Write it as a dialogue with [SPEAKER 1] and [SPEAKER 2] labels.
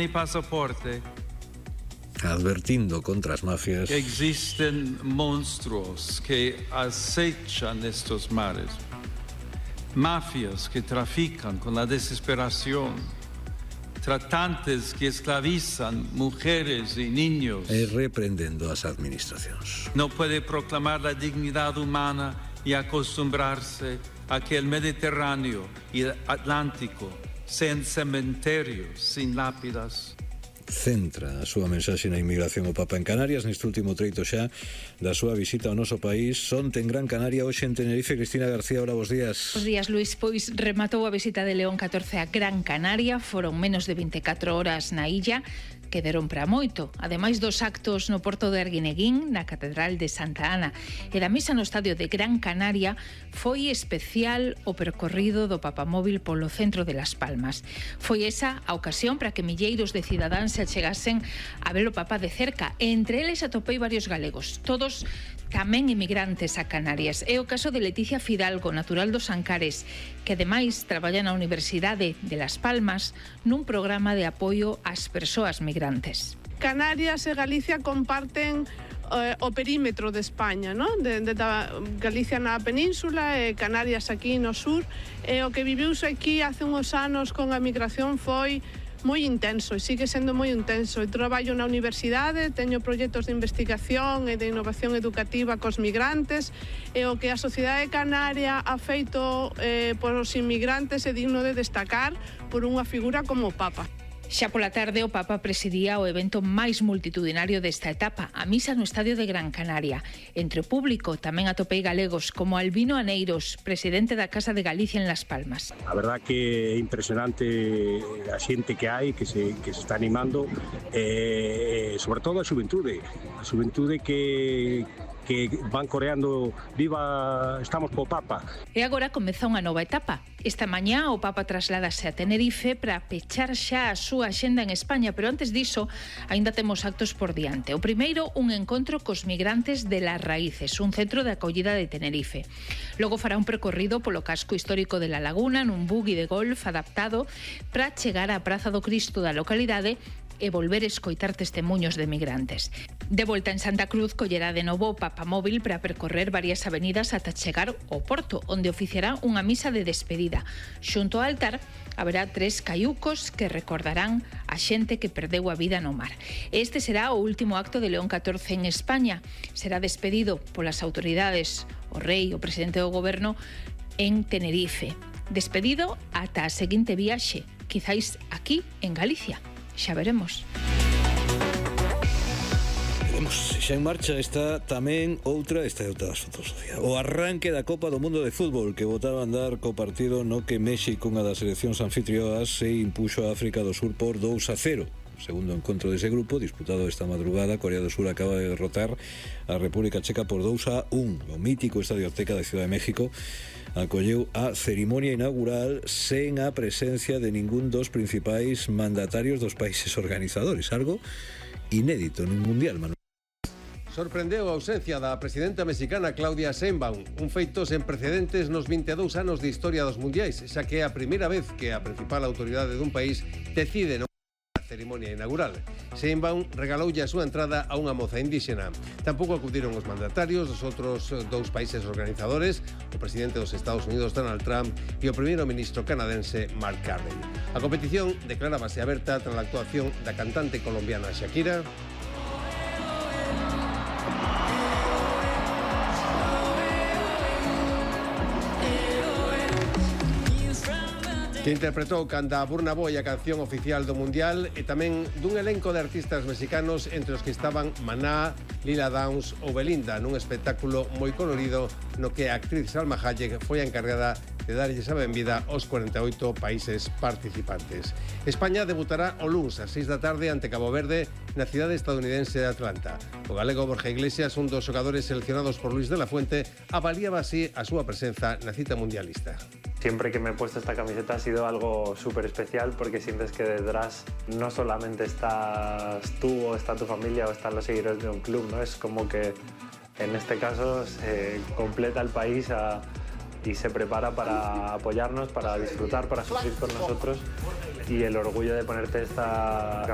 [SPEAKER 1] tiene pasaporte.
[SPEAKER 2] Advertindo contra las mafias.
[SPEAKER 1] Existen monstruos que acechan estos mares. Mafias que trafican con la desesperación. Tratantes que esclavizan mujeres y niños.
[SPEAKER 2] E reprendendo as administracións.
[SPEAKER 1] No puede proclamar la dignidad humana y acostumbrarse a que el Mediterráneo y el Atlántico sean cementerios sin lápidas.
[SPEAKER 2] Centra a súa mensaxe na inmigración o Papa en Canarias neste último treito xa da súa visita ao noso país. Onte en Gran Canaria, hoxe en Tenerife. Cristina García, hola, bos días.
[SPEAKER 3] Bos días, Luís. Pois rematou a visita de León XIV a Gran Canaria. Foron menos de 24 horas na illa, que deron para moito. Ademais dos actos no porto de Arguineguín, na Catedral de Santa Ana e da misa no estadio de Gran Canaria, foi especial o percorrido do papamóvil polo centro de Las Palmas. Foi esa a ocasión para que milleiros de cidadáns se achegasen a ver o Papa de cerca. E entre eles atopei varios galegos, todos tamén inmigrantes a Canarias. É o caso de Leticia Fidalgo, natural dos Ancares, que ademais traballa na Universidade de Las Palmas nun programa de apoio ás persoas migrantes.
[SPEAKER 4] Canarias e Galicia comparten o perímetro de España, ¿no? de Galicia na península e Canarias aquí no sur, e o que viviuse aquí hace uns anos con a migración foi moi intenso e sigue sendo moi intenso. Eu traballo na universidade, teño proxectos de investigación e de innovación educativa cos migrantes, e o que a sociedade canaria ha feito por os inmigrantes é digno de destacar por unha figura como o Papa.
[SPEAKER 3] Xa pola tarde o Papa presidía o evento máis multitudinario desta etapa, a misa no estadio de Gran Canaria. Entre o público tamén atopei galegos como Albino Aneiros, presidente da Casa de Galicia en Las Palmas.
[SPEAKER 5] A verdad que é impresionante a xente que hai, que se está animando, sobre todo a xuventude que van coreando viva, estamos co Papa.
[SPEAKER 3] E agora comeza unha nova etapa. Esta mañá o Papa trasládase a Tenerife para pechar xa a súa axenda en España, pero antes diso aínda temos actos por diante. O primeiro, un encontro cos migrantes de Las Raíces, un centro de acollida de Tenerife. Logo fará un percorrido polo casco histórico de La Laguna nun buggy de golf adaptado para chegar á Praza do Cristo da localidade e volver a escoitar testemunhos de migrantes. De volta en Santa Cruz, collerá de novo o papamóvil para percorrer varias avenidas ata chegar ao Porto, onde oficiará unha misa de despedida. Xunto ao altar haberá 3 caiucos que recordarán a xente que perdeu a vida no mar. Este será o último acto de León XIV en España. Será despedido polas autoridades, o rei, o presidente do goberno, en Tenerife. Despedido ata a seguinte viaxe, quizáis aquí en Galicia. Xa veremos.
[SPEAKER 2] Xa en marcha está tamén outra das fotos do día. O arranque da Copa do Mundo de Fútbol, que botaba a andar co partido no que México, unha das seleccións anfitrioas, se impuxo a África do Sur por 2-0. O segundo encontro dese grupo, disputado esta madrugada, Corea do Sur acaba de derrotar a República Checa por 2-1. O mítico Estadio Azteca da Ciudad de México acolleu a cerimonia inaugural sen a presencia de ningún dos principais mandatarios dos países organizadores, algo inédito nun mundial, Manuel.
[SPEAKER 6] Sorprendeu a ausencia da presidenta mexicana Claudia Sheinbaum, un feito sen precedentes nos 22 anos de historia dos mundiais, xa que é a primeira vez que a principal autoridade dun país decide non cerimonia inaugural. Sheinbaum regaloulle a súa entrada a unha moza indíxena. Tampouco acudiron os mandatarios dos outros dous países organizadores, o presidente dos Estados Unidos Donald Trump e o primeiro ministro canadense Mark Carney. A competición declarábase aberta tras a actuación da cantante colombiana Shakira, que interpretou canta Burna Boy a canción oficial do Mundial, e tamén dun elenco de artistas mexicanos entre os que estaban Maná, Lila Downs ou Belinda, nun espectáculo moi colorido no que a actriz Salma Hayek foi a encargada de darlles a benvida aos 48 países participantes. España debutará o luns ás 6 da tarde ante Cabo Verde na cidade estadounidense de Atlanta. O galego Borja Iglesias, un dos xogadores seleccionados por Luis de la Fuente, avaliaba así a súa presenza na cita mundialista.
[SPEAKER 7] Siempre que me he puesto esta camiseta ha sido algo súper especial porque sientes que detrás no solamente estás tú o está tu familia o están los seguidores de un club, ¿no? Es como que en este caso se completa el país y se prepara para apoyarnos, para disfrutar, para sufrir con nosotros, y el orgullo de ponerte esta